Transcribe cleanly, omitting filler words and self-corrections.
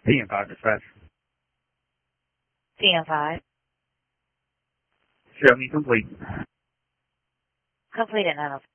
PM5 dispatch. PM5. Show me complete. Complete at 905.